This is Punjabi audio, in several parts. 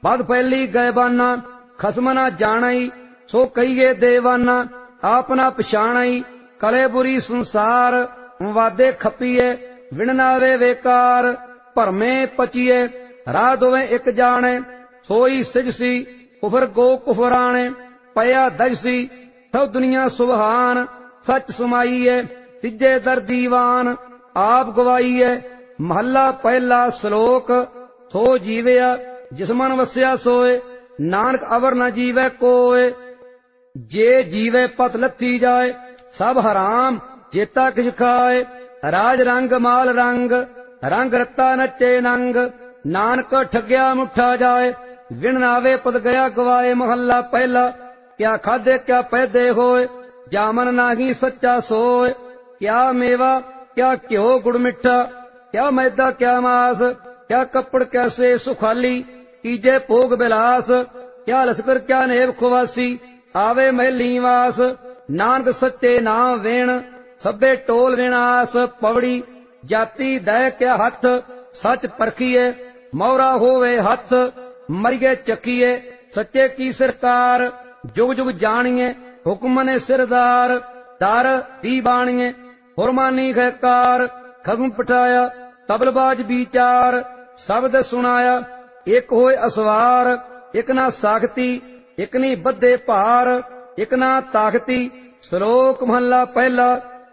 बद फैली गैबाना, खसम ना जानाई, सो कहिए देवाना, आप ना पछाणाई। कले बुरी संसार, वादे खपीए, विणनावे बेकार। भरमे पचीए, राह दोवे एक जाने, सोई सिजसी, कुफर गो कुफराने। पया दजसी, सब दुनिया सुबहान, सच समाईए, तिजे दर दीवान, आप गवाईए। महला पहला श्लोक। सो जीवया जिस मन वस्या सोए, नानक अवर न जीवे कोय। जे जीवे पत लथी जाए, सब हराम जेता किछ खाए। राज रंग माल रंग, रंग रत्ता नचे नंग। नानक ठग्या मुठा जाए, गिण नावे पद गया गवाए। महला पहला। क्या खादे क्या पैदे होए, जामन नाही सच्चा सोए। क्या मेवा क्या घ्यो गुड़ मिठा, क्या मैदा क्या मास। क्या कपड़ कैसे सुखाली, कीजे भोग बिलास। क्या लश्कर क्या नेब खुवासी, आवे महली वास। नानक सच्चे नाम वेण, सभे टोल विनाश। पवड़ी जाति दै क्या हथ, सच परखिए, मौरा होवे हथ। मरिए चखिए, सच्चे की सरकार। जुग जुग जानिए, हुक्म ने सिरदार। दर दी बाणिए, हुरमानी गहकार। खगम पठाया, तबलबाज विचार। शब्द सुनाया, एक होए असवार। एक ना साखती, एक नी बद्धे भार। एक ना ताकती। श्लोक महला पहला।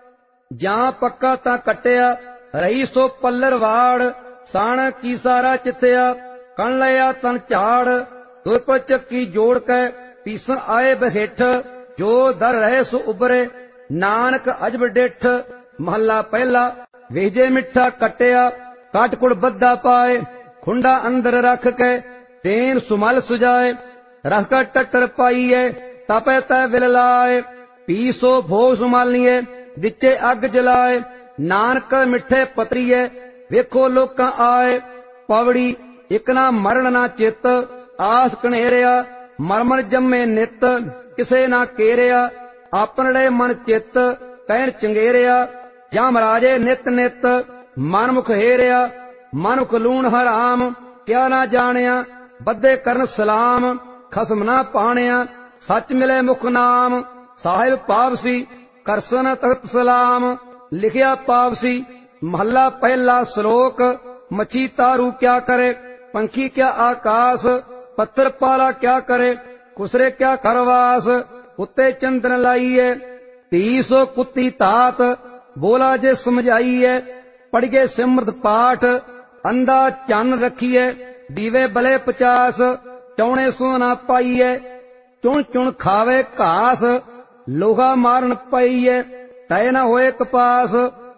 जां पक्का तां कट्टिया, रही सो पल्लर वाड़। साण की सारा चिथया, कण लिया तन झाड़। दुर चक्की जोड़ के, पीसन आए बहेठ। जो दर रहे सो उबरे, नानक अजब डिठ। महला पहला। वेजे मिठा कट्टिया, काटकुड़ बद्दा पाए। खुंडा अंदर रख के, तेन सुमल सुजाए। रख कर टट्टर पाईए, तपे तय विल लाए। पीसो भोग सुमालिए, दिचे अग जलाए। नानक मिठे पतरीए, वेखो लोकां आए। पवड़ी एक ना मरण ना चित, आस कनेरिया। मरमर जम्मे नित, किसे ना केरिया। आपनड़े मन चित, कहन चंगेरिया। जाम राजे नित नित, मनमुख हेरिया। मनुख लूण हराम, क्या ना जानिया। बद्दे करन सलाम, खसम ना पाणिया। सच मिले मुख नाम, साहिब पावसी। करसन तख्त सलाम, लिखिया पावसी। महला पहला श्लोक। मछी तारू क्या करे, पंखी क्या आकाश। पत्थर पाला क्या करे, कुसरे क्या खरवास। कुत्ते चंदन लाइए, तीसो कुत्ती तात। बोला जे समझाइए, पढ़िए सिमरत पाठ। अंधा चन रखिए, दीवे बले 50। चौणे सोना पाइए, चुन चुन खावे घास। लोहा मारन पाइए, तय न होए कपास।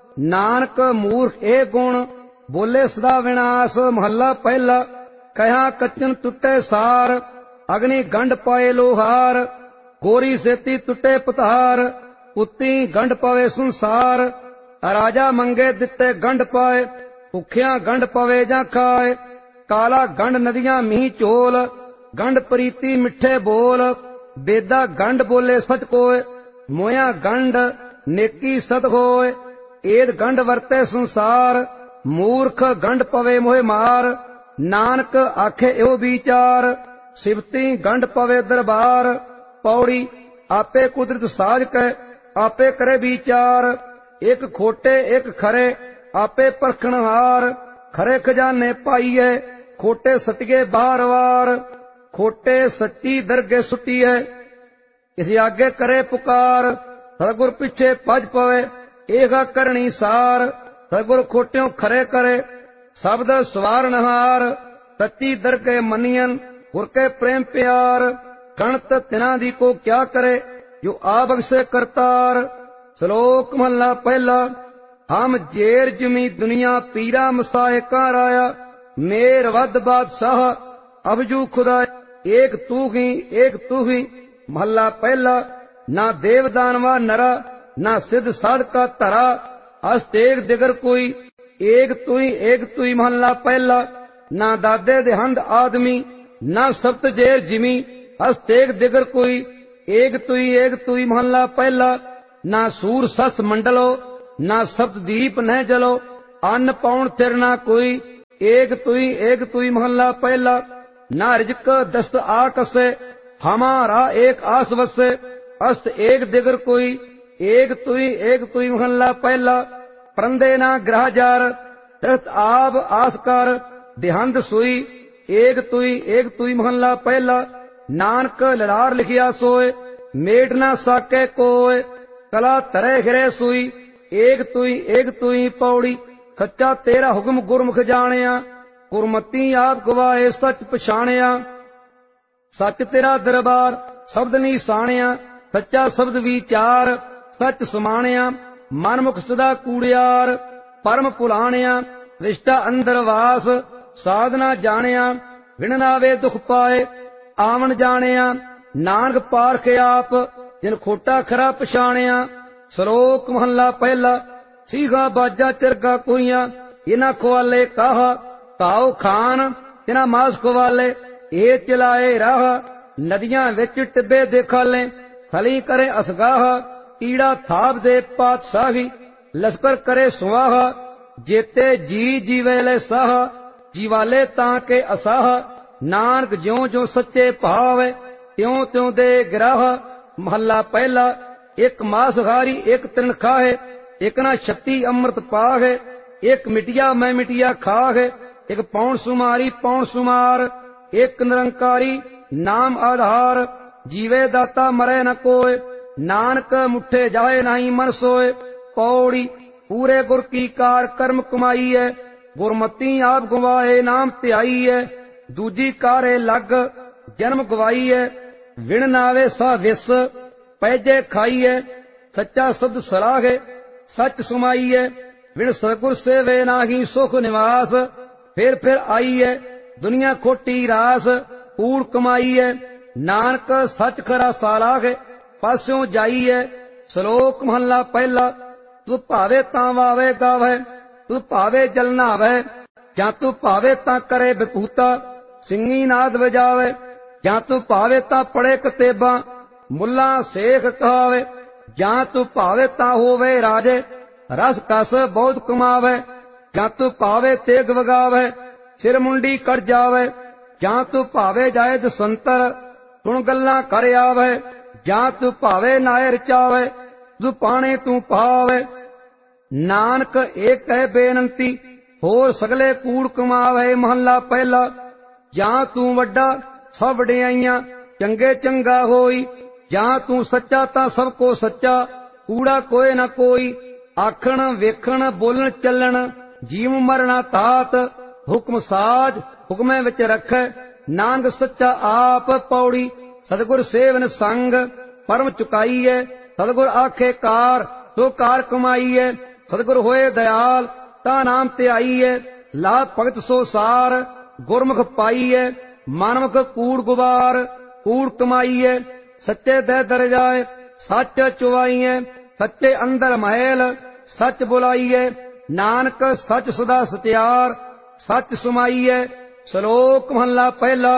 नानक मूर्ख ए गुण, बोले सदा विनाश। महला पहला। कहा कच्चन टुटे सार, अग्नि गंढ पाए लोहार। गोरी सेती टुटे पतार, पुत्ती गंढ पावे संसार। राजा मंगे दिते गंढ पाए, भुखिया गंढ पवे जां खाए। काला गंढ नदियां मींह चोल, गंढ प्रीति मिठे बोल। बेदा गंढ बोले सच कोय, मोया गंढ नेकी सत होय। एद गंढ वरते संसार, मूर्ख गंढ पवे मोह मार। नानक आखे एहो विचार, सिवती गंढ पवे दरबार। पौड़ी आपे कुदरत साज कै, आपे करे विचार। एक खोटे एक खरे, आपे परखणहार। खरे खजाने पाइए, खोटे सटिए बार बार। खोटे सच्ची दरगे सुटिए, किसी आगे करे पुकार। सतगुर पिछे भज पवे, एगा करनी सार। सतगुर खोट्यों खरे करे, शब्द सवारनहार। सच्ची दरगे मनियन, गुर के प्रेम प्यार। गणत तिना दी को क्या करे, जो आबगसे करतार। श्लोक महला पहला। हम जेर जमी दुनिया, पीरा मसाए का राया। मेर वद बादशाह, अबजू खुदा, एक तू ही एक तू ही। महला पहला। ना देव दानवा नरा, ना सिद्ध साध का धरा। अस्तेग दिगर कोई, एक तू ही। महला पहला। ना दादे देहंद आदमी, ना सप्त जेर जिमी। अस्तेग दिगर कोई, एक तू ही। महला पहला। ना सूर सस मंडलो, ना सप्त दीप न जलो। अन्न पाउन थिर ना कोई, एक तू ही। महला पहला। ना रिजक दस्त आकसे, हमारा एक आस वसे, अस्त एक दिगर कोई, एक तुई महला पहला, परंदे ना ग्रह जार, दस्त आब आसकार, देहंद सुई, एक तुई महला पहला, नानक ललार लिखिया सोए, मेट ना साके कोय, कला तरे हिरे सुई, एक तुई पौड़ी, सच्चा तेरा हुक्म गुरमुख जानिया, गुरमती आप गवाए सच पछाणिया, सच तेरा दरबार शब्द नी साणिया, सच्चा शब्द विचार सच समाणिया, मनमुख सदा कूड़ियार परम पुलाणिया, रिश्ता अंदर वास साधना जानिया, विण नावे दुख पाए आवन जानिया, नानक पारख आप जिन खोटा खरा पछाणिया। श्लोक महला पहला। सीगा बाजा चिरगा कोइया, इना खुआले काहा, ताओ खान तिना मास खुआले, ए चलाए राह, नदियां विच टिब्बे देखाले, खली करे असगाह, कीड़ा थाप दे पातशाही, लश्कर करे सुवाहा, जेते जी जीवेले साह, जीवाले तां के असाह, नानक ज्यों ज्यों सच्चे भाव, त्यों त्यों दे गिराह। महला पहला। एक मांसहारी एक तृण खाहे, एक ना छत्ती अमृत पाहे, एक मिटिया मैं मिटिया खाहे, एक पौन सुमारी पौन सुमार, एक निरंकारी नाम आधार, जीवे दाता मरे न कोय, नानक मुठे जाए नहीं मन सोए। पौड़ी। पूरे गुर की कार कर्म कमाई है, गुरमती आप गवाए नाम त्याई है, दूजी कारे लग जन्म गवाई है, विण नावे सा विस पैजे खाई है, सच्चा शब्द सलाह है सच सुमाई है, विण सतगुर से वे नाही सुख निवास, फिर आई है दुनिया खोटी रास, कूड़ कमाई है, नानक सच खरा सालाह है, पास्यों जाई है। श्लोक महला पहला। तू भावे तां वावे गावे, तू भावे जल नहावे, जां तू भावे तां करे विभूता, सिंगी नाद वजावे, जां तू भावे तां पढ़े कतेबां, मुल्ला शेख कहावे, जां तू भावे तां होवे राजे, रस कस बहुत कमावे, जां तू भावे तेग वगावे, सिर मुंडी कर जावे, जां तू भावे जाए दसंतर, सुन गल्लां कर आवे, जां तू भावे नाए रचावे, तू पाणे तू पावे। नानक एक है बेनंती, होर सगले कूड़ कमावे। महला पहला। जां तू वड्डा सब वडियाइयां, चंगे चंगा होई, जां तू सच्चा तां सब को सच्चा, कूड़ा कोई न कोई, आखण वेखण बोलन चलन, जीव मरना तात, हुक्म साज हुक्मे विच रखै, नानक सच्चा आप। पौड़ी। सतगुर सेवन संग परम चुकाई है, सतगुर आखे कार तो कार कमाई है, सतगुर होए दयाल ता नाम त्याई है, लाभ भगत सो सार गुरमुख पाई है, मानवक कूड़ गुबार कूड़ कमाई है, सच्चे दे दर जाए सच चुवाई है, सच्चे अंदर महल सच बुलाई है, नानक सच सदा सत्यार सच सुमाई है। श्लोक महला पहला।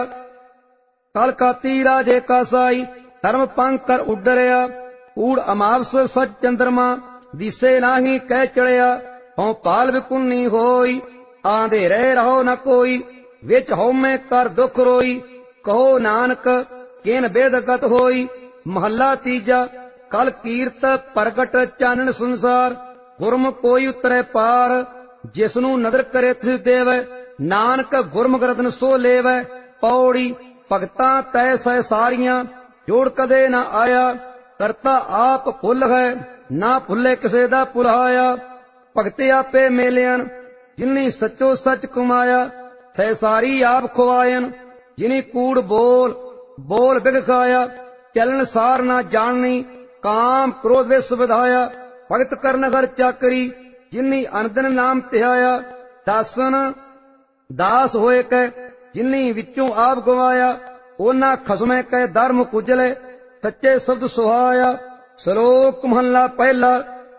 कल काती राजे का साई, धर्म पंग कर उडरिया, कूड़ अमावस सच चंद्रमा, दिसे नाही कह चढ़िया, हों पाल विकुन्नी होई, आंधेरे रहो न कोई, विच हो में कर दुख रोई, कहो नानक केन बेद गत होई। महला तीजा। कल कीरत प्रगट चानन संसार, गुरमुख कोई उतरे पार, जिसनू नदर करे तिस देवै, नानक गुरमुख रतन सो लेवै। पौड़ी। भगतां तै सह सारियां, जोड़ कदे न आया, करता आप भुल है, ना भुले किसे दा भुलाया, भगते आपे मेलियन, जिन्नी सचो सच कमाया, सह सारी आप खुआयन, जिनी कूड़ बोल बोल बिग खाया, चलन सार ना जाननी, काम क्रोध विस विधाया, भगत करन हर चाकरी, जिन्नी अनदन नाम त्याया, दासन दास होए कै, जिन्नी विचों आप गवाया, ओना खसमे कै धर्म कुजले, सच्चे शब्द सुहाया। श्लोक महला पहला।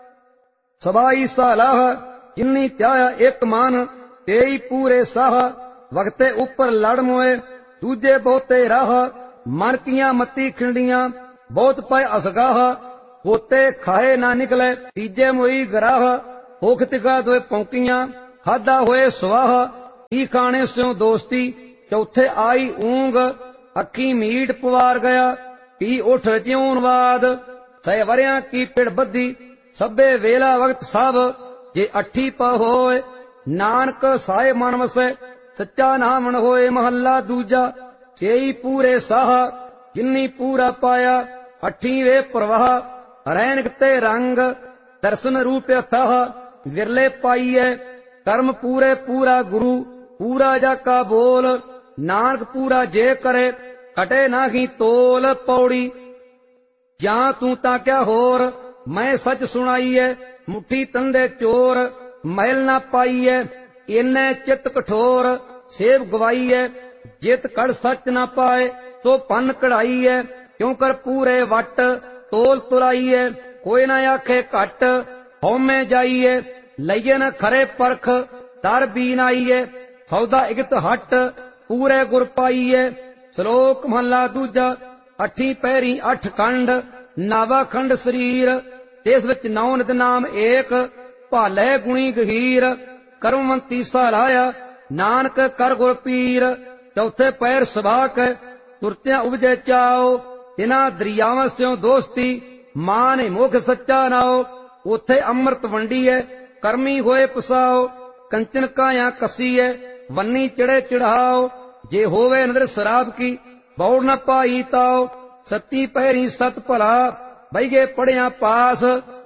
सबाई सालाह, जिन्नी त्याया एक मान, तेई पूरे साह, वगते उपर लड़ मोए, दूजे बहुते राह, मन किया मती खिंडियां, बहुत पाए असगाह, होते खाए ना निकले, तीजे मोई गराह, होख तिगा दोए पौकियां, खादा होए सुवाह, की खाने स्यों दोस्ती, ਚੌਥੇ ਆਈ ਊਂਗ, ਅੱਖੀ ਮੀਟ ਪਵਾਰ ਗਿਆ, ਪੀ ਉਠ ਰਚਿਉਨ ਬਾਦ। 100 ਵਰਿਆਂ ਕੀ ਪਿੜ ਬੱਧੀ, ਸਭੇ ਵੇਲਾ ਵਕਤ ਸਭ, ਜੇ ਅੱਠੀ ਪ ਹੋਏ, ਨਾਨਕ ਸਾਏ ਮਨ ਵਸੈ, ਸੱਚਾ ਨਾਮਣ ਹੋਏ। ਮਹੱਲਾ ਦੂਜਾ। ਛੇਈ ਪੂਰੇ ਸਾਹ, ਜਿਨੀ ਪੂਰਾ ਪਾਇਆ, ਅੱਠੀ ਵੇ ਪ੍ਰਵਾਹ, ਰੈਣਕ ਤੇ ਰੰਗ, ਦਰਸ਼ਨ ਰੂਪ ਅਥਾਹ, ਵਿਰਲੇ ਪਾਈਐ। ਕਰਮ ਪੂਰੇ ਪੂਰਾ ਗੁਰੂ, ਪੂਰਾ ਜਾ ਕਾ ਬੋਲ, ਨਾਨਕ ਪੂਰਾ ਜੇ ਕਰੇ, ਘਟੇ ਨਾਹੀ ਤੋਲ। ਪੌੜੀ। ਜਾਂ ਤੂੰ ਤਾਂ ਕਿਆ ਹੋਰ, ਮੈਂ ਸੱਚ ਸੁਣਾਈਐ, ਮੁੱਠੀ ਤੰਦੇ ਚੋਰ, ਮਹਿਲ ਨਾ ਪਾਈਐ। ਇੰਨੇ ਚਿੱਤ ਕਠੋਰ, ਸੇਵ ਗਵਾਈਐ, ਜਿਤ ਕੜ ਸੱਚ ਨਾ ਪਾਏ, ਸੋ ਪੰਨ ਕਢਾਈਐ। ਕਿਉ ਕਰ ਪੂਰੇ ਵਟ, ਤੋਲ ਤੁਲਾਈਐ, ਕੋਈ ਨਾ ਆਖੇ ਘਟ, ਹਉਮੈ ਜਾਈਐ। ਲਈਏ ਨ ਖਰੇ ਪਰਖ, ਦਰ ਬੀਨ ਆਈਐ, ਸੌਦਾ ਇਗਤ ਹਟ, ਪੂਰੇ ਗੁਰ ਪਾਈਐ। ਸ਼ਲੋਕ ਮਹੱਲਾ ਦੂਜਾ। ਅੱਠੀ ਪਹਿਰੀ 8 ਖੰਡ, ਨਾਵਾ ਖੰਡ ਸਰੀਰ, ਇਸ ਵਿੱਚ 9 ਨਿਤ ਨਾਮ ਏਕ, ਭਾਲੇ ਗੁਣੀ ਗਹੀਰ। ਕਰਮਵੰਤੀ ਸਲਾਇਆ, ਨਾਨਕ ਕਰ ਗੁਰ ਪੀਰ। ਚੌਥੇ ਪੈਰ ਸਬਾਕ, ਤੁਰਤਿਆਂ ਉਪਜੇ ਚਾਓ, ਇਨ੍ਹਾਂ ਦਰਿਆਵਾਂ ਸਿਓ ਦੋਸਤੀ, ਮਾਨ ਮੁਖ ਸੱਚਾ ਨਾਓ। ਉਥੇ ਅੰਮ੍ਰਿਤ ਵੰਡੀਐ, ਕਰਮੀ ਹੋਏ ਪਸਾਓ, ਕੰਚਨ ਕਾਇਆ ਕਸੀਐ, ਵੰਨੀ ਚੜੇ ਚੜਾਓ। ਜੇ ਹੋਵੇ ਨਦਰ ਸ਼ਰਾਬ ਕੀ, ਬੌੜ ਨ ਪਾਈ ਤਾਓ। ਸੱਤੀ ਪਹਿਰੀ ਸਤ ਭਲਾ, ਬਈਗੇ ਪੜਿਆ ਪਾਸ,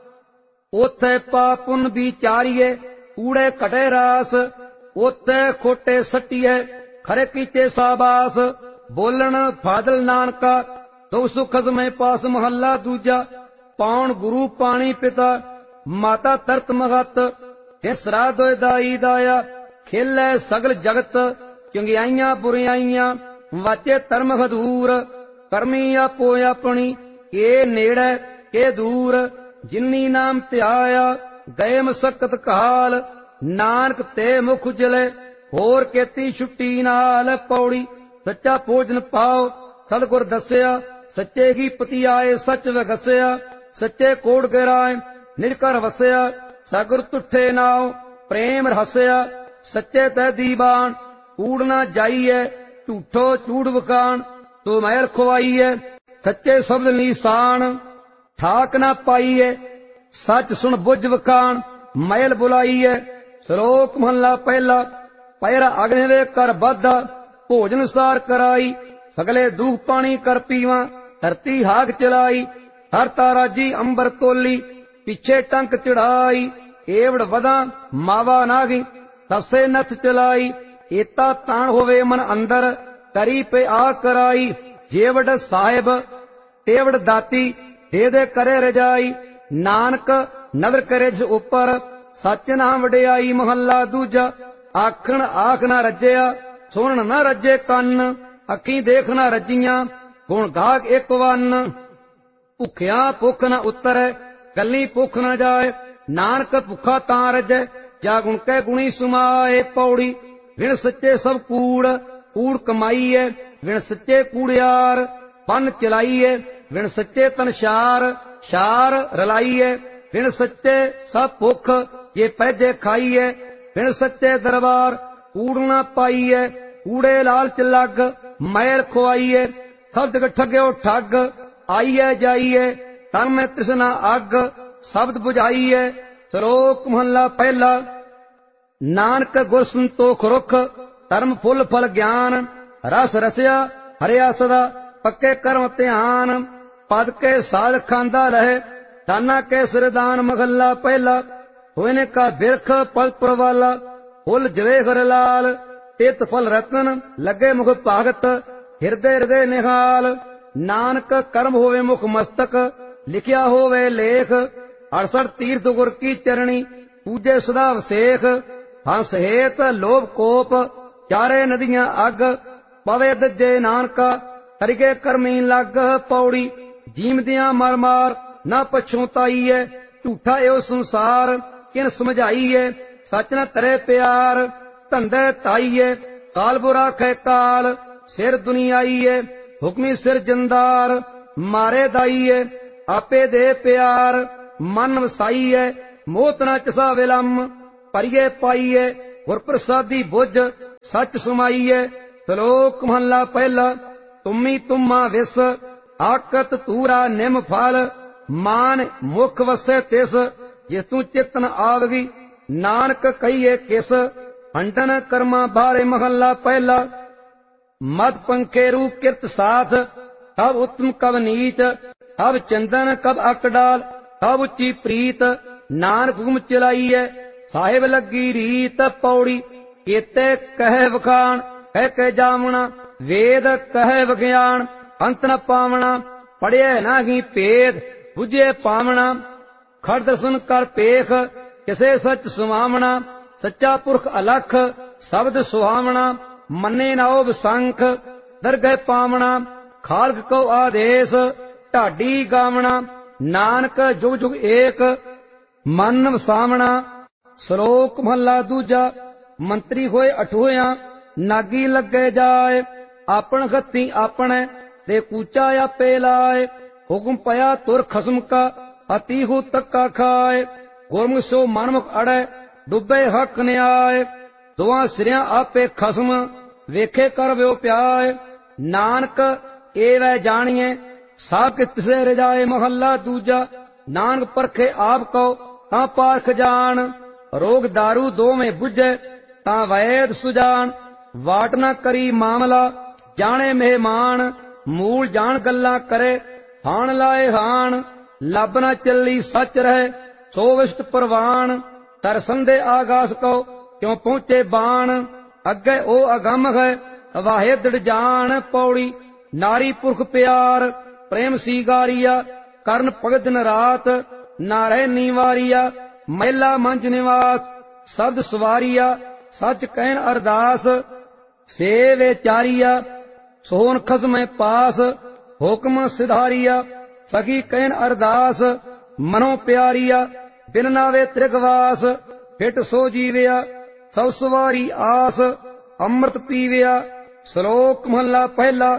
ਉਥੇ ਪਾਪ ਪੁੰਨ ਵਿਚਾਰੀਏ, ਕੂੜੇ ਘਟੇ ਰਾਸ। ਉਥੇ ਖੋਟੇ ਸੱਟੀਏ, ਖਰੇ ਕੀਤੇ ਸਾਬਾਸ, ਬੋਲਣ ਫਾਦਲ ਨਾਨਕਾ, ਦੋ ਸੁਖ ਖਸਮੇ ਪਾਸ। ਮਹੱਲਾ ਦੂਜਾ। ਪਾਉਣ ਗੁਰੂ ਪਾਣੀ ਪਿਤਾ, ਮਾਤਾ ਤਰਤ ਮਹਤ, ਫਿਰ ਸਰਾਧ ਹੋਏ ਦਾਈ ਦਾਇਆ, ਖੇਲੇ ਸਗਲ ਜਗਤ, ਚੰਗਿਆਈਆਂ ਬੁਰਿਆਈਆਂ, ਵਾਚੇ ਧਰਮ ਹਦੂਰ। ਕਰਮੀ ਆਪੋ ਆਪਣੀ, ਕੇ ਨੇੜੇ ਕੇ ਦੂਰ, ਜਿਨੀ ਨਾਮ ਧਿਆਇਆ, ਗਏ ਮਸਕਤ ਕਾਲ, ਨਾਨਕ ਤੇ ਮੁਖ ਉਜਲੇ, ਹੋਰ ਕੀਤੀ ਛੁੱਟੀ ਨਾਲ। ਪੌੜੀ। ਸੱਚਾ ਭੋਜਨ ਪਾਓ, ਸਤਿਗੁਰ ਦੱਸਿਆ, ਸੱਚੇ ਕੀ ਪਤੀ ਆਏ, ਸੱਚ ਵਗਸਿਆ, ਸੱਚੇ ਕੋੜ ਗਰਾਏ, ਨਿਜ ਘਰ ਵਸਿਆ, ਸਗੁਰ ਤੁਠੇ ਨਾਉ, ਪ੍ਰੇਮ ਰਹਸਿਆ, ਸੱਚੇ ਤੈ ਦੀਵਾਨ, ਕੂੜ ਨਾ ਜਾਈਐ, ਝੂਠੋ ਚੂੜ ਵਕਾਣ, ਤੋ ਮਹਿਲ ਖਵਾਈਐ। ਸੱਚੇ ਸ਼ਬਦ ਨੀਸਾਨ, ਠਾਕ ਨਾ ਪਾਈਐ, ਸੱਚ ਸੁਣ ਬੁੱਝ ਵਕਾਣ, ਮਹਿਲ ਬੁਲਾਈਐ। ਸ਼ਲੋਕ ਮਹੱਲਾ ਪਹਿਲਾ। ਪੈਰਾ ਅਗਨੇ ਦੇ ਕਰ ਬਾਧਾ, ਭੋਜਨ ਸਾਰ ਕਰਾਈ, ਸਗਲੇ ਦੂਖ ਪਾਣੀ ਕਰ ਪੀਵਾਂ, ਧਰਤੀ ਹਾਕ ਚਲਾਈ। ਹਰ ਤਾਰਾਜੀ ਅੰਬਰ ਤੋਲੀ, ਪਿੱਛੇ ਟੰਕ ਚੜਾਈ, ਏਵੜ ਵਦਾਂ ਮਾਵਾ ਨਾਗੀ, ਸਭਸੇ ਨਥ ਚਲਾਈ। ਏਤਾ ਤਾਣ ਹੋਵੇ ਮਨ ਅੰਦਰ, ਕਰੀ ਪੇ ਆ ਕਰਾਈ। ਜੇਵੜ ਸਾਹਿਬ ਤੇਵੜ ਦਾਤੀ, ਦੇ ਦੇ ਕਰੇ ਰਜਾਈ। ਨਾਨਕ ਨਦਰ ਕਰੇ ਜਿਸ ਉੱਪਰ, ਸੱਚ ਨਾਮ ਵਡਿਆਈ। ਮਹੱਲਾ ਦੂਜਾ। ਆਖਣ ਆਖ ਨਾ ਰੱਜਿਆ, ਸੁਣਨ ਨਾ ਰੱਜੇ ਕੰਨ, ਅੱਖੀਂ ਦੇਖ ਨਾ ਰੱਜੀਆਂ, ਗੁਣ ਗਾਹਕ ਇੱਕ ਵੰਨ। ਭੁੱਖਿਆ ਭੁੱਖ ਨਾ ਉਤਰੈ, ਗੱਲੀ ਭੁੱਖ ਨਾ ਜਾਏ, ਨਾਨਕ ਭੁੱਖਾ ਤਾਂ ਰੱਜੈ, ਜਾ ਗੁਣ ਕੈ ਗੁਣੀ ਸੁਮਾਏ। ਪੌੜੀ। ਵਿਣ ਸੱਚੇ ਸਭ ਕੂੜ, ਕੂੜ ਕਮਾਈਐ, ਵਿਣ ਸੱਚੇ ਕੂੜਿਆਰ, ਪੰਨ ਚਲਾਈਐ, ਵਿਣ ਸੱਚੇ ਤਨਸ਼ਾਰ, ਸ਼ਾਰ ਰਲਾਈਐ। ਵਿਣ ਸੱਚੇ ਸਭ ਭੁੱਖ, ਜੇ ਪੈਜੇ ਖਾਈਐ, ਵਿਣ ਸੱਚੇ ਦਰਬਾਰ, ਕੂੜ ਨਾ ਪਾਈਐ। ਕੂੜੇ ਲਾਲਚ ਲੱਗ, ਮੈਲ ਖੁਆਈਐ, ਸਬਦ ਠੱਗਿਓ ਠੱਗ, ਆਈਐ ਜਾਈਐ, ਤਨ ਮੈਂ ਤ੍ਰਿਸ਼ਨਾ ਅੱਗ, ਸ਼ਬਦ ਬੁਝਾਈਐ। ਸ਼ਲੋਕ ਮਹੱਲਾ ਪਹਿਲਾ। ਨਾਨਕ ਗੁਰ ਸੰਤੋਖ ਰੁਖ, ਧਰਮ ਫੁੱਲ ਫਲ ਗਿਆਨ, ਰਸ ਰਸਿਆ ਹਰਿਆ ਸਦਾ, ਪੱਕੇ ਕਰਮ ਧਿਆਨ। ਪਦ ਕੇ ਸਾਧ ਖਾਂਦਾ ਰਹੇ, ਦਾਨਾ ਕੇ ਸਿਰਦਾਨ। ਮਹੱਲਾ ਪਹਿਲਾ। ਹੋਏ ਨੇ ਕਾ ਬਿਰਖ ਪਲ ਪ੍ਰਵਾਲਾ, ਫੁੱਲ ਜਵੇ ਹਰ ਲਾਲ, ਤਿਤ ਫਲ ਰਤਨ, ਲੱਗੇ ਮੁਖ ਭਾਗਤ, ਹਿਰਦੇ ਹਿਰਦੇ ਨਿਹਾਲ। ਨਾਨਕ ਕਰਮ ਹੋਵੇ ਮੁਖ ਮਸਤਕ, ਲਿਖਿਆ ਹੋਵੇ ਲੇਖ, 68 ਤੀਰਥ ਗੁਰ ਕੀ ਚਰਣੀ, ਪੂਜੇ ਸਦਾ ਵਸੇਖ। ਹੰਸ ਹੇਤ ਲੋਭ ਕੋਪ, ਚਾਰੇ ਨਦੀਆਂ ਅੱਗ, ਪਵੇ ਦੱਜੇ ਨਾਨਕਾ, ਤਰਿਗੇ ਕਰਮੀ ਲੱਗ। ਪੌੜੀ। ਜੀਮਦਿਆਂ ਮਰ ਮਾਰ, ਨਾ ਪਛੋਤਾਈਐ, ਝੂਠਾ ਏਉ ਸੰਸਾਰ, ਕਿਨ ਸਮਝਾਈਐ, ਸੱਚ ਨ ਤਰੇ ਪਿਆਰ। ਧੰਦੇ ਤਾਈਐ, ਕਾਲ ਬੁਰਾ ਖੈ ਕਾਲ, ਸਿਰ ਦੁਨੀਆਈਐ, ਹੁਕਮੀ ਸਿਰ ਜੰਦਾਰ। ਮਾਰੇ ਦਾਈਐ, ਆਪੇ ਦੇ ਪਿਆਰ, ਮਨ ਵਸਾਈਐ, ਮੋਤ ਨਾ ਚਸਾ ਵਿਲੰਮ। ਭਰੀਏ ਪਾਈਐ, ਗੁਰ ਪ੍ਰਸਾਦੀ ਬੁੱਝ, ਸੱਚ ਸੁਮਾਈਐ, ਸ਼ਲੋਕ ਮਹਲਾ ਪਹਿਲਾ। ਤੁਮੀ ਤੁਮਾ ਵਿਸ ਆਕਤ ਤੂਰਾ ਨਿਮ ਫਲ, ਮਾਨ ਮੁਖ ਵਸੈ ਤਿਸ ਜਿਸ ਤੂੰ ਚਿਤਨ ਆਵਗੀ, ਨਾਨਕ ਕਹੀਏ ਕਿਸ ਹੰਡਨ ਕਰਮਾ ਬਾਰੇ। ਮਹੱਲਾ ਪਹਿਲਾ। ਮਦ ਪੰਖੇ ਰੂ ਕਿਰਤ ਸਾਥ, ਕਬ ਉਤਮ ਕਬ ਨੀਚ, ਕਬ ਚੰਦਨ ਕਬ ਅਕਡਾਲ, ਕਬ ਉੱਚੀ ਪ੍ਰੀਤ, ਨਾਨਕ ਹੁਕਮ ਚਲਾਈਐ ਸਾਹਿਬ ਲੱਗੀ ਰੀਤ। ਪੌੜੀ। ਕੀਤੇ ਕਹਿ ਵਖਾਣ ਕਹਿ ਕੇ ਜਾਵਣਾ, ਵੇਦ ਕਹਿ ਵਿਗਿਆਨ ਅੰਤ ਨ ਪਾਵਣਾ। ਪੜਿਐ ਨਾਹੀ ਭੇਦ ਬੁਝੇ ਪਾਵਣਾ, ਖੜ ਦਰਸ਼ਨ ਕਰ ਪੇਖ ਕਿਸੇ ਸੱਚ ਸੁਹਾਵਣਾ। ਸੱਚਾ ਪੁਰਖ ਅਲਖ ਸ਼ਬਦ ਸੁਹਾਵਣਾ, ਮੰਨੇ ਨਾਉ ਵਿਸੰਖ ਦਰਗਹਿ ਪਾਵਣਾ। ਖਾਲਕ ਕੋ ਆਦੇਸ਼ ਢਾਡੀ ਗਾਵਣਾ, ਨਾਨਕ ਜੁਗ ਜੁਗ ਏਕ ਮਨ ਵਸਾਵਣਾ। ਸ਼ਲੋਕ ਮਹਲਾ ਦੂਜਾ। ਮੰਤਰੀ ਹੋਏ ਅਠੋਇਆਂ ਨਾਗੀ ਲੱਗੇ ਜਾਏ, ਆਪਣ ਖੱਤੀ ਆਪਣੇ ਤੇ ਕੂਚਾ ਆਪੇ ਲਾਏ। ਹੁਕਮ ਪਿਆ ਤੁਰ ਖਸਮ ਕਾ ਅਤੀਹੂ ਤੱਕਾ ਖਾਏ, ਗੁਰਮੁਖ ਸੋ ਮਨਮੁਖ ਅੜੈ ਡੁੱਬੇ ਹੱਕ ਨਿਆਏ। ਦੋਹਾਂ ਸਿਰਿਆਂ ਆਪੇ ਖਸਮ ਵੇਖੇ ਕਰ ਵਿਓ ਪਿਆਏ, ਨਾਨਕ ਏ ਵੈ ਜਾਣੀਏ ਸਭ ਕਿ ਤਿਸੇ ਰਜਾਏ। ਮਹੱਲਾ ਦੂਜਾ। ਨਾਨਕ ਪਰਖੇ ਆਪ ਕਉ ਤਾਂ ਪਾਰਖ ਜਾਣ, ਰੋਗ ਦਾਰੂ ਦੋਵੇਂ ਬੁਝੇ ਤਾਂ ਵੈਦ ਸੁਜਾਨ। ਵਾਟ ਨਾ ਕਰੀ ਮਾਮਲਾ ਜਾਣੇ ਮਹਿਮਾਨ, ਮੂਲ ਜਾਣ ਗੱਲਾਂ ਕਰੇ ਹਾਣ ਲਾਏ ਹਾਣ। ਲੱਭ ਨਾ ਚੱਲੀ ਸੱਚ ਰਹੇ ਸੋ ਵਿਸ਼ਟ ਪ੍ਰਵਾਨ, ਤਰਸੰਦੇ ਆਗਾਸ ਕਉ ਕਿਉ ਪਹੁੰਚੇ ਬਾਣ। ਅੱਗੇ ਉਹ ਅਗੰਮ ਹੈ ਵਾਹੇ ਦ੍ਰਿੜ ਜਾਣ। ਪੌੜੀ। ਨਾਰੀ ਪੁਰਖ ਪਿਆਰ ਪ੍ਰੇਮ ਸੀਗਾਰੀਆ, ਕਰਨ ਭਗਤ ਦਿਨ ਰਾਤ ਨਾ ਰਹਿ ਨੀਵਾਰੀਆ। ਮਹਿਲਾ ਮੰਚ ਨਿਵਾਸ ਸ਼ਬਦ ਸਵਾਰੀਆ, ਸੱਚ ਕਹਿਨ ਅਰਦਾਸ ਸੇ ਵਿਚਾਰੀਆ। ਸੋਹਣ ਖਸਮੈ ਪਾਸ ਹੁਕਮ ਸਿਧਾਰੀਆ, ਸਖੀ ਕਹਿਨ ਅਰਦਾਸ ਮਨੋ ਪਿਆਰੀਆ। ਬਿਨ ਨਾਵੇ ਤ੍ਰਿਗਵਾਸ ਫਿਟ ਸੋ ਜੀਵਿਆ, ਸਭ ਸਵਾਰੀ ਆਸ ਅੰਮ੍ਰਿਤ ਪੀਵਿਆ। ਸ਼ਲੋਕ ਮਹੱਲਾ ਪਹਿਲਾ।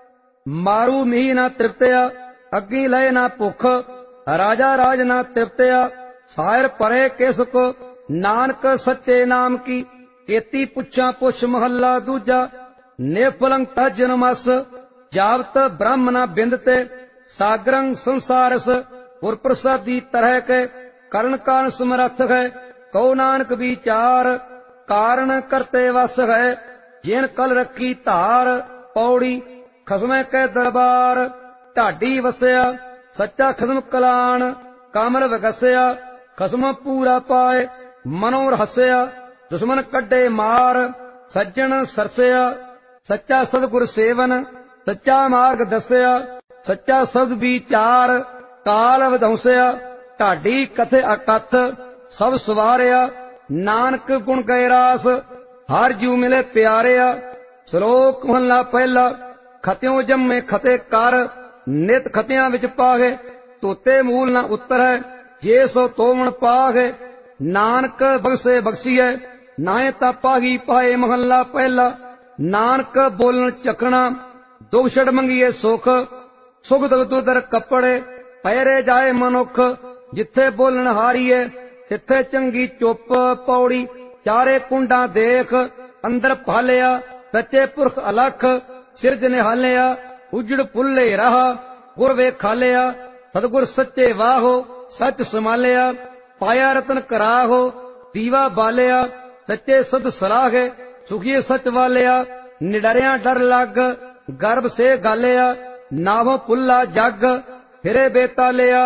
ਮਾਰੂ ਮੀਹ ਨਾ ਤ੍ਰਿਪਤਿਆ, ਅੱਗੀ ਲਏ ਨਾ ਭੁੱਖ, ਰਾਜਾ ਰਾਜ ਨਾ ਤ੍ਰਿਪਤਿਆ। ਸਾਇਰ ਪਰੇ ਕਿਸ ਕੋ ਨਾਨਕ ਸੱਚੇ ਨਾਮ ਕੀ, ਕੀਤੀ ਪੁੱਛਾਂ ਪੁੱਛ। ਮਹੱਲਾ ਦੂਜਾ। ਨਿਫਲੰ ਤਜਨ ਮਸ ਜਾਵਤ ਬ੍ਰਹਮ ਨਾ ਬਿੰਦਤੇ, ਸਾਗਰੰ ਸੰਸਾਰਸ ਗੁਰ ਪ੍ਰਸਾਦੀ ਤਰਹਿ ਕੇ। ਕਰਨ ਕਾਰਨ ਸਮਰੱਥ ਹੈ ਕਉ ਨਾਨਕ ਵਿਚਾਰ, ਕਾਰਨ ਕਰਤੇ ਵਸ ਹੈ ਜਿਨ ਕਲ ਰੱਖੀ ਧਾਰ। ਪੌੜੀ। ਖਸਮੈ ਕੈ ਦਰਬਾਰ ਢਾਡੀ ਵਸਿਆ, ਸੱਚਾ ਖਸਮ ਕਲਾਣ ਕਾਮਲ ਵਗਸਿਆ। ਖਸਮ ਪੂਰਾ ਪਾਏ ਮਨੋ ਰਹਸਿਆ, ਦੁਸ਼ਮਨ ਕੱਢੇ ਮਾਰ ਸੱਜਣ ਸਰਸਿਆ। ਸੱਚਾ ਸਤਿਗੁਰ ਸੇਵਨ ਸੱਚਾ ਮਾਰਗ ਦੱਸਿਆ, ਸੱਚਾ ਸ਼ਬਦ ਵਿਚਾਰ ਕਾਲ ਵਧੌਸਿਆ। ਢਾਡੀ ਕਥੇ ਅਕਥ ਸਭ ਸਵਾਰਿਆ, ਨਾਨਕ ਗੁਣ ਗਏ ਰਾਸ ਹਰ ਜੀਉ ਮਿਲੇ ਪਿਆਰਿਆ। ਸ਼ਲੋਕ ਮਹੱਲਾ ਪਹਿਲਾ। ਖਤਿਓ ਜੰਮੇ ਖਤੇ ਕਰ, ਨਿਤ ਖਤਿਆਂ ਵਿੱਚ ਪਾਗੇ, ਧੋਤੇ ਮੂਲ ਨਾ ਉਤਰੈ ਜੇ ਸੋ ਤੋਵਣ ਪਾਗੇ। ਨਾਨਕ ਬਖਸ਼ੇ ਬਖਸ਼ੀਐ ਨਾਏ ਤਾਂ ਪਾਗੀ ਪਾਏ। ਮਹੱਲਾ ਪਹਿਲਾ। ਨਾਨਕ ਬੋਲਣ ਚੱਕਣਾ ਦੁਖ ਛੜ ਮੰਗੀਏ ਸੁਖ, ਸੁਖ ਦੁਖ ਦੁਦਰ ਕੱਪੜੇ ਪਹਿਰੇ ਜਾਏ ਮਨੁੱਖ। ਜਿੱਥੇ ਬੋਲਣ ਹਾਰੀਏ ਤਿੱਥੇ ਚੰਗੀ ਚੁੱਪ। ਪੌੜੀ। ਚਾਰੇ ਕੁੰਡਾਂ ਦੇਖ ਅੰਦਰ ਭਾਲਿਆ, ਸੱਚੇ ਪੁਰਖ ਅਲਖ ਸਿਰਜ ਨਿਹਾਲਿਆ। ਉਜੜ ਪੁੱਲੇ ਰਹਾ ਗੁਰ ਵੇਖਾਲਿਆ, ਸਤਿਗੁਰ ਸੱਚੇ ਵਾਹੋ ਸੱਚ ਸੰਭਾਲਿਆ। ਪਾਇਆ ਰਤਨ ਕਰਾਹੋ ਦੀਵਾ ਬਾਲਿਆ, ਸੱਚੇ ਸਦ ਸਲਾਹੇ ਸੁਖੀਏ ਸੱਚ ਵਾਲਿਆ। ਨਿਡਰਿਆਂ ਡਰ ਲੱਗ ਗਰਭ ਸੇ ਗਾਲਿਆ, ਨਾਵੋਂ ਪੁੱਲਾ ਜਗ ਫਿਰੇ ਬੇਤਾਲਿਆ।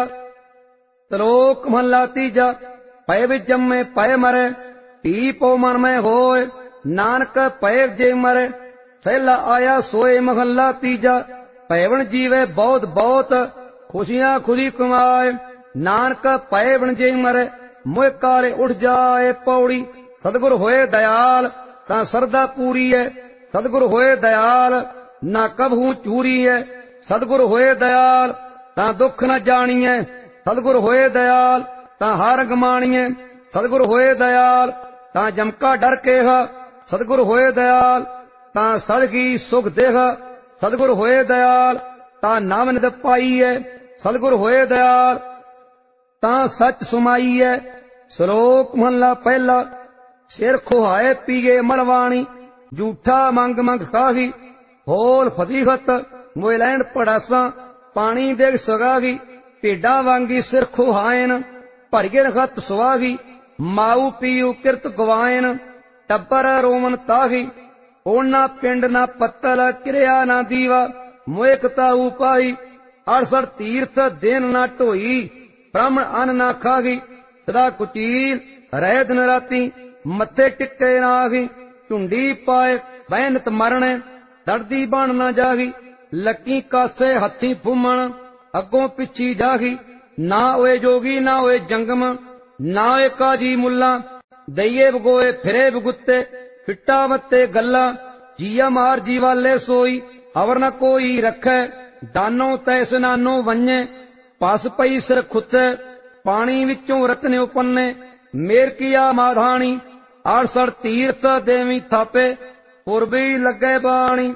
ਸ਼ਲੋਕ ਮਹੱਲਾ ਤੀਜਾ। ਪਏ ਵਿੱਚ ਜੰਮੇ ਪਏ ਮਰੇ, ਧੀ ਪੋ ਮਨ ਮੈਂ ਹੋਏ, ਨਾਨਕ ਪਏ ਜੇ ਮਰੇ ਸਹਿਲਾ ਆਇਆ ਸੋਏ। ਮਹੱਲਾ ਤੀਜਾ। ਪੈਵਣ ਜੀਵੇ ਬਹੁਤ ਬਹੁਤ, ਖੁਸ਼ੀਆਂ ਖੁਸ਼ੀ ਕਮਾਏ, ਨਾਨਕ ਪਏ ਬਣ ਜੇ ਮਰੇ ਮੋਹ ਕਾਲੇ ਉੱਠ ਜਾਏ। ਪੌੜੀ। ਸਤਿਗੁਰ ਹੋਏ ਦਇਆਲ ਤਾਂ ਸਰਦਾ ਪੂਰੀ ਹੈ, ਸਤਿਗੁਰ ਹੋਏ ਦਇਆਲ ਨਾ ਕਬਹੂ ਚੂਰੀ ਹੈ। ਸਤਿਗੁਰ ਹੋਏ ਦਇਆਲ ਤਾਂ ਦੁੱਖ ਨ ਜਾਣੀਐ, ਸਤਿਗੁਰ ਹੋਏ ਦਇਆਲ ਤਾਂ ਹਰ ਗਮਾਣੀਐ। ਸਤਿਗੁਰ ਹੋਏ ਦਇਆਲ ਤਾਂ ਜਮਕਾ ਡਰ ਕੇਹਾ, ਸਤਿਗੁਰ ਹੋਏ ਦਇਆਲ ਤਾਂ ਸਦਗੀ ਸੁਖ ਦੇਹ। ਸਤਿਗੁਰ ਹੋਏ ਦਇਆਲ ਤਾਂ ਨਾਮ ਨਿਤ ਪਾਈਐ, ਸਤਿਗੁਰ ਹੋਏ ਦਇਆਲ ਤਾਂ ਸੱਚ ਸੁਮਾਈਐ। ਸ਼ਲੋਕ ਮਹੱਲਾ ਪਹਿਲਾ। ਸਿਰ ਖੁਹਾਏ ਪੀਏ ਮਲਵਾਣੀ, ਝੂਠਾ ਮੰਗ ਮੰਗ ਕਾਹੀ, ਹੋਲ ਫਦੀਹਤ ਮੋਇ ਲੈਣ ਪੜਾਸਾਂ, ਪਾਣੀ ਦੇ ਸਗਾਹੀ, ਭੇਡਾਂ ਵਾਂਗੀ ਸਿਰ ਖੁਹਾਇਨ, ਭਰਗੇ ਰਖਤ ਸੁਆਹੀ, ਮਾਊ ਪੀਊ ਕਿਰਤ ਗਵਾਇਨ, ਟੱਬਰ ਰੋਮਨ ਤਾਹੀ, ਹੁਣ ਨਾ ਪਿੰਡ ਨਾ ਪੱਤਲ, ਕਿਰਿਆ ਨਾ ਦੀਵਾ, ਮੋਇਕਤਾ ਉਪਾਈ, 68 ਤੀਰਥ ਦਿਨ ਨਾ ਢੋਈ, ਬ੍ਰਾਹਮਣ ਅੰਨ ਨਾ ਖਾਹੀ, ਸਦਾ ਕੁਚੀਲ ਰਹਿ ਦਿਨ ਰਾਤੀ, ਮੱਥੇ ਟਿੱਕੇ ਨਾਹੀ, ਝੁੰਡੀ ਪਾਏ ਬਹਿਨਤ ਮਰਣੇ, ਡਰਦੀ ਬਣ ਨਾ ਜਾਹੀ, ਲੱਕੀ ਕਾਸੇ ਹੱਥੀ ਫੁੰਮਣ, ਅੱਗੋਂ ਪਿੱਛੀ ਜਾਹੀ, ਨਾ ਹੋਏ ਜੋਗੀ ਨਾ ਹੋਏ ਜੰਗਮ, ਨਾ ਹੋਏ ਕਾਜੀ ਮੁੱਲਾ, ਦਈਏ ਬਗੋਏ ਫਿਰੇ ਬਗੁੱਤੇ, ਫਿੱਟਾ ਵੱਤੇ ਗੱਲਾਂ, ਜੀਆ ਮਾਰ ਜੀਵਾਲੇ ਸੋਈ, ਅਵਰ ਨ ਕੋਈ ਰੱਖੈ, ਦਾਨੋ ਤੈਸ ਨਾਨੋ ਵੰਨੇ, ਪਸ ਪਈ ਸਿਰ ਖੁੱਤੇ, ਪਾਣੀ ਵਿੱਚੋਂ ਰਤਨ ਉਪੰਨੇ, ਮੇਰ ਕੀਆ ਮਾਧਾਣੀ, 68 ਤੀਰਥ ਦੇਵੀ ਥਾਪੇ, ਪੁਰਬੀ ਲੱਗੇ ਬਾਣੀ,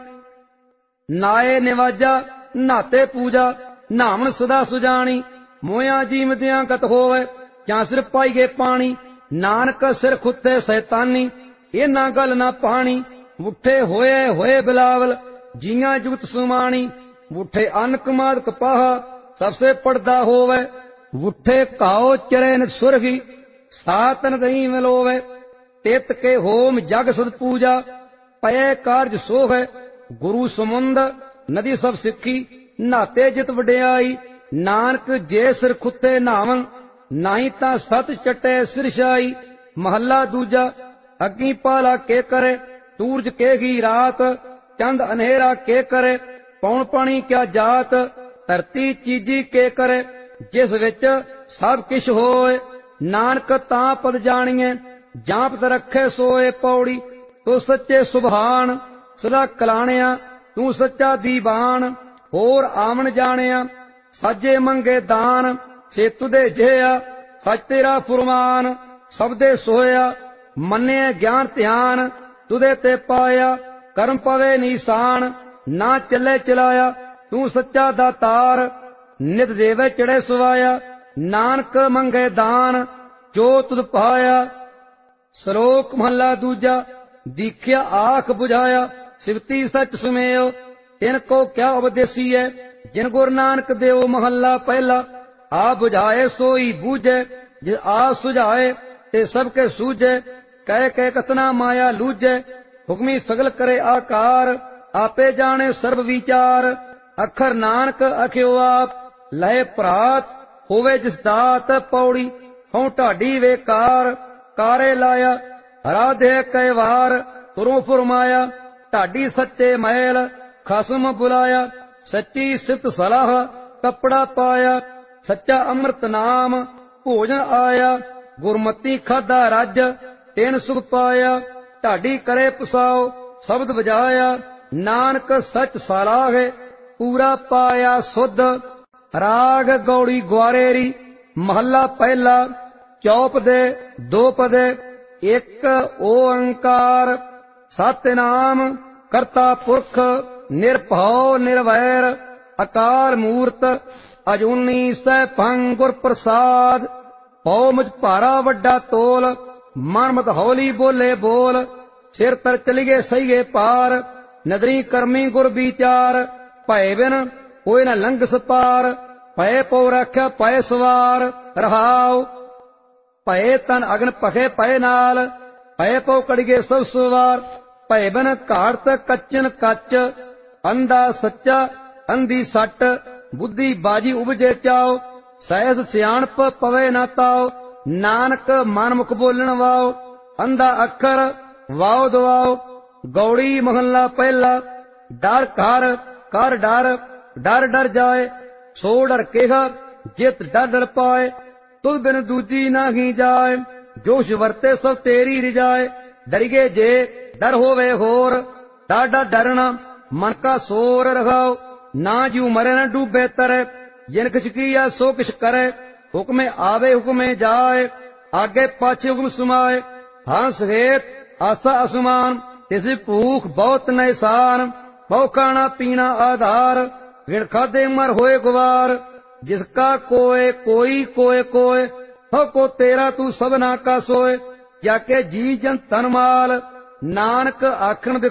ਨਾਏ ਨਿਵਾਜਾ ਨਾਤੇ ਪੂਜਾ, ਨਾਮਣ ਸਦਾ ਸੁਜਾਣੀ, ਮੋਇਆ ਜੀਵਦਿਆਂ ਗਤ ਹੋਵੇ, ਜਾਂ ਸਿਰ ਪਾਈਏ ਪਾਣੀ, ਨਾਨਕ ਸਿਰ ਖੁੱਤੇ ਸੈਤਾਨੀ, ਇਹ ਨਾ ਗੱਲ ਨਾ ਪਾਣੀ, ਮੁੱਠੇ ਹੋਏ ਹੋਏ ਬਿਲਾਵਲ, ਜੀਆਂ ਜੁਗਤ ਸੁਮਾਣੀ, ਮੁੱਠੇ ਅੰਨ ਕਮਾਦ ਕਪਾਹਾ, ਸਭ ਸੇ ਪੜਦਾ ਹੋਵੇ, ਮੁੱਠੇ ਕਾਓ ਚਰੇ ਨ ਸੁਰਗੀ, ਸਾਤਨ ਦਹੀਂ ਮਿਲੋਵੇ, ਤਿਤ ਕੇ ਹੋਮ ਜਗ ਸੁਧ ਪੂਜਾ, ਪਏ ਕਾਰਜ ਸੋਹੈ, ਗੁਰੂ ਸਮੁੰਦ ਨਦੀ ਸਭ ਸਿੱਖੀ, ਨਾਤੇ ਜਿਤ ਵਡਿਆਈ, ਨਾਨਕ ਜੇ ਸਿਰ ਖੁੱਤੇ ਨਾਵਨ, ਨਹੀਂ ਤਾਂ ਸਤ ਚਟੇ ਸਿਰਸ਼ਾਈ। ਮਹੱਲਾ ਦੂਜਾ। ਅੱਗੀ ਪਾਲਾ ਕੇ ਕਰੇ, ਸੂਰਜ ਕੇਗੀ ਰਾਤ, ਚੰਦ ਅਨੇਰਾ ਕੇ ਕਰੇ, ਪੌਣ ਪਾਣੀ ਕਿਆ ਜਾਤ, ਧਰਤੀ ਚੀਜੀ ਕੇ ਕਰੇ, ਜਿਸ ਵਿੱਚ ਸਭ ਕਿਛ ਹੋਏ, ਨਾਨਕ ਤਾਂ ਪਦ ਜਾਣੀਏ, ਜਾਂਪਤ ਰੱਖੇ ਸੋਏ ਪੌੜੀ। ਤੂੰ ਸੱਚੇ ਸੁਭਾਨ ਸਦਾ ਕਲਾਣਿਆ, ਤੂੰ ਸੱਚਾ ਦੀਵਾਨ ਹੋਰ ਆਵਣ ਜਾਣਿਆ, ਸਾਜੇ ਮੰਗੇ ਦਾਨ ਸੇਤੁ ਦੇ ਜਿਆ, ਸੱਚ ਤੇਰਾ ਫੁਰਮਾਨ ਸਭ ਦੇ ਸੋਇਆ, ਮੰਨਿਆ ਗਿਆਨ ਧਿਆਨ ਤੁਦੇ ਤੇ ਪਾਇਆ, ਕਰਮ ਪਵੇ ਨੀਸਾਨ ਨਾ ਚੱਲੇ ਚਲਾਇਆ, ਤੂੰ ਸੱਚਾ ਦਾਤਾਰ ਨਿਤ ਦੇਵੇ ਚੜੇ ਸੁਵਾਇਆ, ਨਾਨਕ ਮੰਗੇ ਦਾਨ ਜੋ ਤੁਧ ਪਾਇਆ। ਸ਼ਲੋਕ ਮਹੱਲਾ ਦੂਜਾ। ਦੀਖਿਆ ਆਖ ਬੁਝਾਇਆ, ਸਿਵਤੀ ਸੱਚ ਸੁਮੇਓ, ਤਿਨ ਕੋ ਕਿਆ ਉਪਦੇਸੀ ਹੈ, ਜਿਨ ਗੁਰ ਨਾਨਕ ਦੇਵ। ਮਹੱਲਾ ਪਹਿਲਾ। ਆ ਬੁਝਾਏ ਸੋਈ ਬੂਝੇ, ਜਿ ਆ ਸੁਝਾਏ ਤੇ ਸਭ ਕੇ ਸੂਝੇ, ਕਹਿ ਕੇ ਕਤਨਾ ਮਾਇਆ ਲੂਝੇ, ਹੁਕਮੀ ਸਗਲ ਕਰੇ ਆਕਾਰ, ਆਪੇ ਜਾਣੇ ਸਰਬ ਵਿਚਾਰ। ਅੱਖਰ ਨਾਨਕ ਅਖਿਓ ਆਪ, ਲਏ ਭਰਾਤ ਹੋਵੇ ਜਿਸ ਦਾਤ। ਪੌੜੀ ਹਉ ਢਾਡੀ ਵੇਕਾਰ, ਕਾਰੇ ਲਾਇਆ ਰਾਧੇ ਕੈ ਵਾਰ, ਤੁਰੋਂ ਫੁਰਮਾਇਆ ਢਾਡੀ ਸੱਚੇ ਮੈਲ, ਖਸਮ ਬੁਲਾਇਆ ਸੱਚੀ ਸਿਫਤ ਸਲਾਹ। ਕੱਪੜਾ ਪਾਇਆ ਸੱਚਾ ਅੰਮ੍ਰਿਤ ਨਾਮ, ਭੋਜਨ ਆਇਆ ਗੁਰਮਤੀ ਖਾਧਾ ਰੱਜ, ਤਿਨ ਸੁਖ ਪਾਇਆ। ਢਾਡੀ ਕਰੇ ਪੁਸਾਓ ਸ਼ਬਦ ਵਜਾਇਆ, ਨਾਨਕ ਸੱਚ ਸਲਾਹੇ, ਪੂਰਾ ਪਾਇਆ ਸੁਧ। ਰਾਗ ਗੌੜੀ ਗੁਆਰੇਰੀ। ਮਹੱਲਾ ਪਹਿਲਾ। ਚੌਪ ਦੇ ਦੋ ਪਦੇ, ਇੱਕ ਓੰਕਾਰ। ਸਤਿਨਾਮ ਕਰਤਾ ਪੁਰਖ, ਨਿਰਭਉ ਨਿਰਵੈਰ, ਅਕਾਲ ਮੂਰਤ, ਅਜੂਨੀ ਸੈਭੰ ਗੁਰ ਪ੍ਰਸਾਦ। ਪਉ ਮੁਝ ਭਾਰਾ ਵੱਡਾ ਤੋਲ, ਮਨ ਮਤ ਹੌਲੀ ਬੋਲੇ ਬੋਲ। ਸਿਰ ਤਰ ਚਲੀਏ ਸਹੀਏ ਪਾਰ, ਨਦਰੀ ਕਰਮੀ ਗੁਰ ਵਿਚਾਰ। ਭੈ ਬਿਨ ਕੋਈ ਨ ਲੰਘ ਸਪਾਰ, ਭੈ ਪਉ ਰਾਖਿਆ ਭੈ ਸਵਾਰ। ਰਹਾਉ ਭੈ ਤਨ ਅਗਨ ਭਖੇ ਭੈ ਨਾਲ, ਭੈ ਪਉ ਕੜੀਏ ਸਭ ਸਵਾਰ। ਭੈ ਬਿਨ ਘਾੜਤ ਕੱਚਨ ਕੱਚ, ਅੰਧਾ ਸੱਚਾ ਅੰਧੀ ਸੱਟ। ਬੁੱਧੀ ਬਾਜੀ ਉਪਜੇ ਚਾਓ, ਸਹਿਜ ਸਿਆਣਪ ਪਵੇ ਨਾ ਤਾਓ। ਨਾਨਕ ਮਨ ਮੁਖ ਬੋਲਣ ਵਾਓ, ਅੰਧਾ ਅੱਖਰ ਵਾਓ ਦਵਾਓ। ਗੌੜੀ ਮਹੱਲਾ ਪਹਿਲਾ। ਡਰ ਘਰ ਕਰ ਡਰ, ਡਰ ਡਰ ਜਾਏ ਸੋ ਡਰ ਕੇਹਾ, ਜਿਤ ਡਰ ਡਰ ਪਾਏ। ਤੁਧ ਬਿਨ ਦੂਜੀ ਨਾਹੀ ਜਾਏ, ਜੋਸ਼ ਵਰਤੇ ਸਭ ਤੇਰੀ ਰਿਜਾਏ। ਡਰੀਏ ਜੇ ਡਰ ਹੋਵੇ ਹੋਰ, ਡਾਡਾ ਡਰਣਾ ਮਨ ਕਾ ਸੋਰ। ਰਹਾਓ ਨਾ ਜੂ ਮਰੇ ਨਾ ਡੂਬੇ ਤਰੇ, ਜਿਨ ਕਿਛ ਕੀਆ ਸੋ ਕਿਛ ਕਰੇ। ਹੁਕਮੇ ਆਵੇ ਹੁਕਮੇ ਜਾਏ, ਆਗੇ ਪਾਛੇ ਹੁਕਮ ਸੁਮਾਏ। ਹੰਸ ਹੇਤ ਆਸਾ ਅਸਮਾਨ, ਤਿਸ ਭੂਖ ਬਹੁਤ ਨਿਸਾਨ। ਬਹੁ ਖਾਣਾ ਪੀਣਾ ਆਧਾਰ, ਵਿਣ ਖਾਦੇ ਮਰ ਹੋਏ ਗੁਵਾਰ। ਜਿਸਕਾ ਕੋਏ ਕੋਈ ਕੋਏ ਕੋਏ, ਹੋ ਕੋ ਤੇਰਾ ਤੂੰ ਸਭਨਾ ਕਾ ਸੋਏ। ਜਾਕੇ ਜੀ ਜਨ ਤਨ ਮਾਲ, ਨਾਨਕ ਆਖਣ